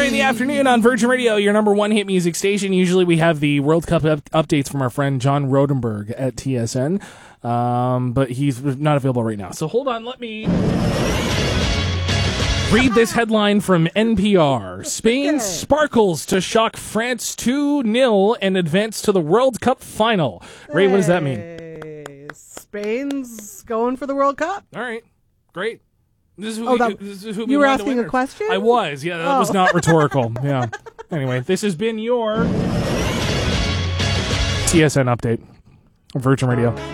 Saturday in the afternoon on Virgin Radio, your number one hit music station. Usually we have the World Cup updates from our friend John Rodenberg at TSN, but he's not available right now. So hold on, let me read this headline from NPR. Spain sparkles to shock France 2-0 and advance to the World Cup final. Ray, what does that mean? Spain's going for the World Cup? All right, great. This is who you were asking a question? I was. Yeah, that was not rhetorical. Yeah. Anyway, this has been your TSN update on Virgin Radio.